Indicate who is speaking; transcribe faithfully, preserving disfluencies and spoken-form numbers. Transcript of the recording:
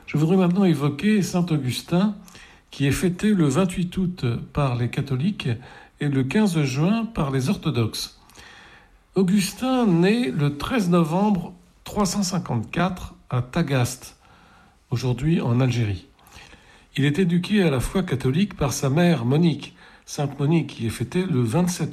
Speaker 1: Je voudrais maintenant évoquer saint Augustin, qui est fêté le vingt-huit août par les catholiques et le quinze juin par les orthodoxes. Augustin naît le treize novembre trois cent cinquante-quatre à Tagaste, aujourd'hui en Algérie. Il est éduqué à la foi catholique par sa mère Monique, sainte Monique, qui est fêtée le vingt-sept